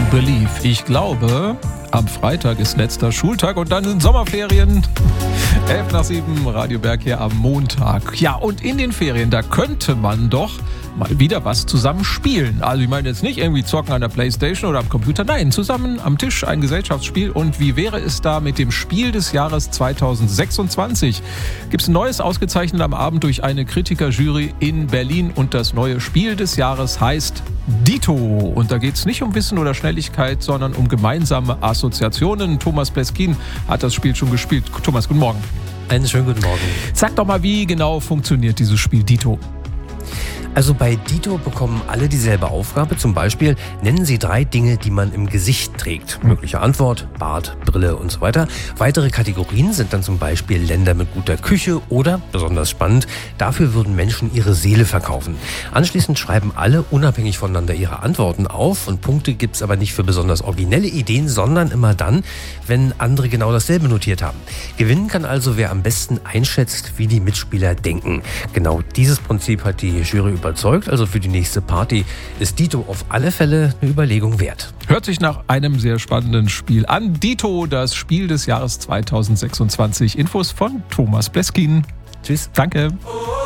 Believe. Ich glaube, am Freitag ist letzter Schultag und dann sind Sommerferien. 6:11, Radio Berg hier am Montag. Ja, und in den Ferien, da könnte man doch mal wieder was zusammen spielen. Also ich meine jetzt nicht irgendwie zocken an der Playstation oder am Computer. Nein, zusammen am Tisch ein Gesellschaftsspiel. Und wie wäre es da mit dem Spiel des Jahres 2026? Gibt es ein neues, ausgezeichnet am Abend durch eine Kritikerjury in Berlin. Und das neue Spiel des Jahres heißt Dito. Und da geht es nicht um Wissen oder Schnelligkeit, sondern um gemeinsame Assoziationen. Thomas Pleskin hat das Spiel schon gespielt. Thomas, guten Morgen. Einen schönen guten Morgen. Sag doch mal, wie genau funktioniert dieses Spiel Dito? Also bei Dito bekommen alle dieselbe Aufgabe. Zum Beispiel nennen Sie 3 Dinge, die man im Gesicht trägt. Mögliche Antwort, Bart, Brille und so weiter. Weitere Kategorien sind dann zum Beispiel Länder mit guter Küche oder, besonders spannend, dafür würden Menschen ihre Seele verkaufen. Anschließend schreiben alle unabhängig voneinander ihre Antworten auf. Und Punkte gibt's aber nicht für besonders originelle Ideen, sondern immer dann, wenn andere genau dasselbe notiert haben. Gewinnen kann also, wer am besten einschätzt, wie die Mitspieler denken. Genau dieses Prinzip hat die Jury überzeugt, also für die nächste Party ist Dito auf alle Fälle eine Überlegung wert. Hört sich nach einem sehr spannenden Spiel an. Dito, das Spiel des Jahres 2026. Infos von Thomas Pleskin. Tschüss. Danke.